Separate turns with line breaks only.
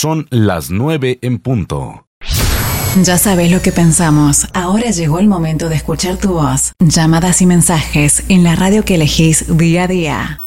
Son las 9 en punto.
Ya sabes lo que pensamos. Ahora llegó el momento de escuchar tu voz. Llamadas y mensajes en la radio que elegís día a día.